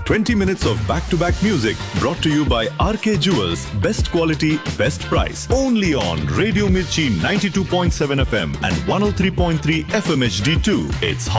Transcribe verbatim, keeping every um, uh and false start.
twenty minutes of back-to-back music brought to you by R K Jewels. Best quality, best price. Only on Radio Mirchi ninety-two point seven F M and one oh three point three F M H D two. It's